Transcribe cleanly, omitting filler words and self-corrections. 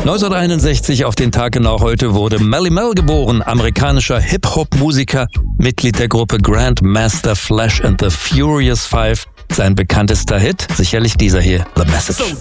1961, auf den Tag genau heute, wurde Melle Mel geboren, amerikanischer Hip-Hop-Musiker, Mitglied der Gruppe Grandmaster Flash and the Furious Five. Sein bekanntester Hit, sicherlich dieser hier, The Message.